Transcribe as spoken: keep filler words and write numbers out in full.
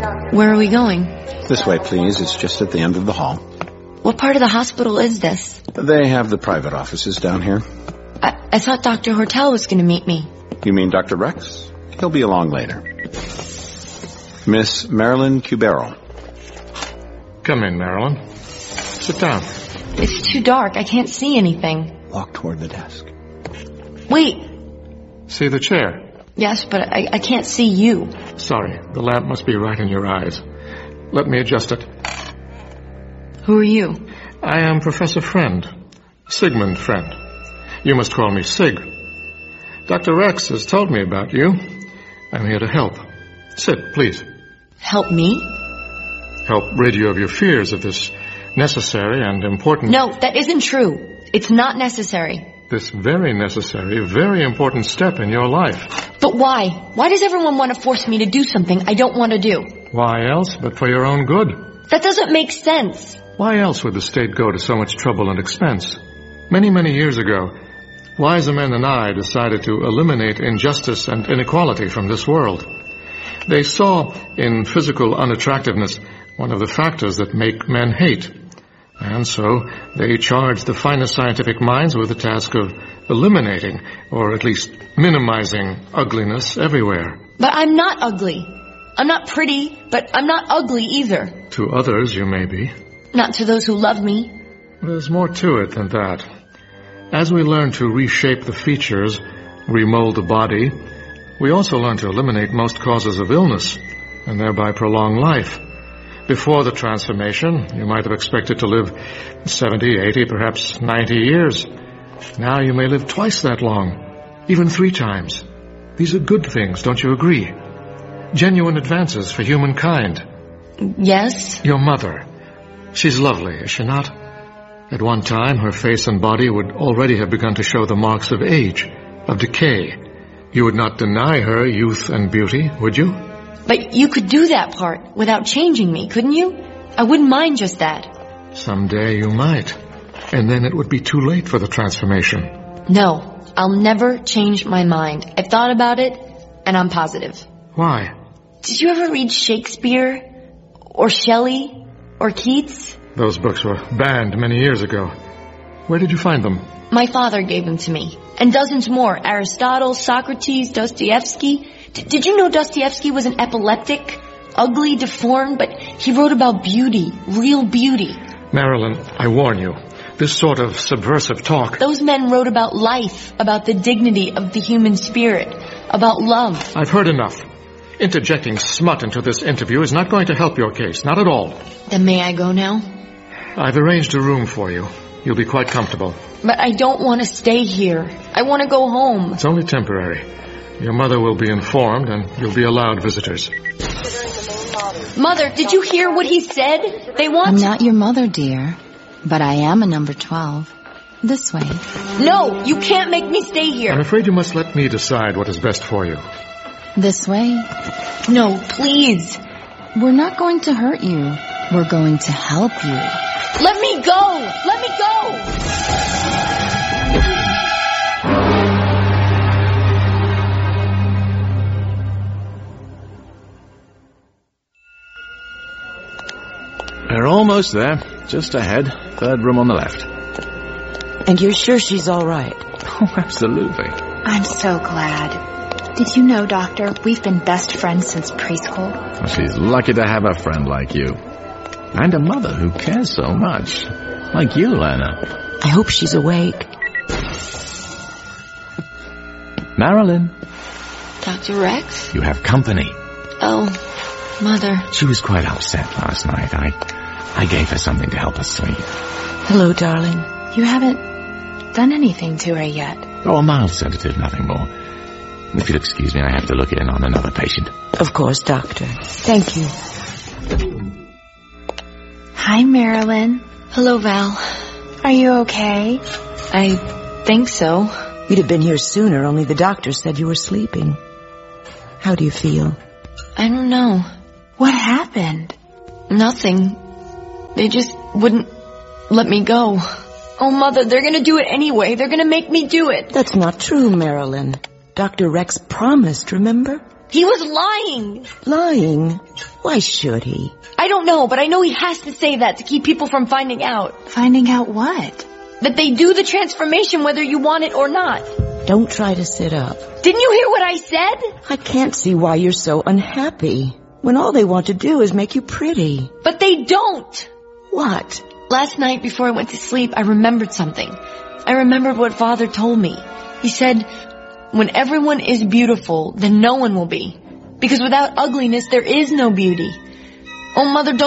Where are we going? This way, please. It's just at the end of the hall. What part of the hospital is this? They have the private offices down here. I, I thought Doctor Hortel was going to meet me. You mean Doctor Rex? He'll be along later. Miss Marilyn Cubero. Come in, Marilyn. Sit down. It's too dark. I can't see anything. Walk toward the desk. Wait. See the chair? Yes, but I, I can't see you. Sorry, the lamp must be right in your eyes. Let me adjust it. Who are you? I am Professor Friend. Sigmund Friend. You must call me Sig. Doctor Rex has told me about you. I'm here to help. Sit, please. Help me? Help rid you of your fears of this necessary and important... No, that isn't true. It's not necessary. This very necessary, very important step in your life. But why? Why does everyone want to force me to do something I don't want to do? Why else but for your own good? That doesn't make sense. Why else would the state go to so much trouble and expense? Many, many years ago, wiser men than I decided to eliminate injustice and inequality from this world. They saw in physical unattractiveness one of the factors that make men hate. And so they charged the finest scientific minds with the task of eliminating, or at least minimizing, ugliness everywhere. But I'm not ugly. I'm not pretty, but I'm not ugly either. To others you may be. Not to those who love me. There's more to it than that. As we learn to reshape the features, remold the body, we also learn to eliminate most causes of illness, and thereby prolong life. Before the transformation, you might have expected to live seventy, eighty, perhaps ninety years. Now you may live twice that long, even three times. These are good things, don't you agree? Genuine advances for humankind. Yes? Your mother. She's lovely, is she not? At one time, her face and body would already have begun to show the marks of age, of decay. You would not deny her youth and beauty, would you? But you could do that part without changing me, couldn't you? I wouldn't mind just that. Someday you might. And then it would be too late for the transformation. No, I'll never change my mind. I've thought about it, and I'm positive. Why? Did you ever read Shakespeare? Or Shelley? Or Keats? Those books were banned many years ago. Where did you find them? My father gave them to me. And dozens more. Aristotle, Socrates, Dostoevsky. D- did you know Dostoevsky was an epileptic? Ugly, deformed, but he wrote about beauty. Real beauty. Marilyn, I warn you. This sort of subversive talk... Those men wrote about life, about the dignity of the human spirit, about love. I've heard enough. Interjecting smut into this interview is not going to help your case, not at all. Then may I go now? I've arranged a room for you. You'll be quite comfortable. But I don't want to stay here. I want to go home. It's only temporary. Your mother will be informed, and you'll be allowed visitors. Mother, did you hear what he said? They want I'm to... not your mother, dear. But I am a number twelve. This way. No, you can't make me stay here. I'm afraid you must let me decide what is best for you. This way. No, please. We're not going to hurt you. We're going to help you. Let me go! Let me go! We're almost there. Just ahead. Third room on the left. And you're sure she's all right? Oh, absolutely. I'm so glad. Did you know, Doctor, we've been best friends since preschool? Well, she's lucky to have a friend like you. And a mother who cares so much. Like you, Lana. I hope she's awake. Marilyn. Doctor Rex? You have company. Oh, Mother. She was quite upset last night. I, I gave her something to help her sleep. Hello, darling. You haven't done anything to her yet. Oh, a mild sedative, nothing more. If you'll excuse me, I have to look in on another patient. Of course, Doctor. Thank you. Hi, Marilyn. Hello, Val. Are you okay? I think so. You'd have been here sooner, only the doctor said you were sleeping. How do you feel? I don't know. What happened? Nothing. They just wouldn't let me go. Oh, Mother, they're going to do it anyway. They're going to make me do it. That's not true, Marilyn. Doctor Rex promised, remember? He was lying. Lying? Why should he? I don't know, but I know he has to say that to keep people from finding out. Finding out what? That they do the transformation whether you want it or not. Don't try to sit up. Didn't you hear what I said? I can't see why you're so unhappy, when all they want to do is make you pretty. But they don't. What? Last night before I went to sleep, I remembered something. I remembered what Father told me. He said, when everyone is beautiful, then no one will be. Because without ugliness, there is no beauty. Oh, Mother, don't